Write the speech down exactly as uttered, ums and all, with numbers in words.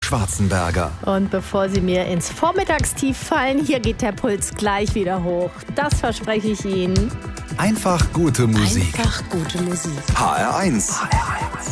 Schwarzenberger. Und bevor Sie mir ins Vormittagstief fallen, hier geht der Puls gleich wieder hoch. Das verspreche ich Ihnen. Einfach gute Musik. Einfach gute Musik. H R eins.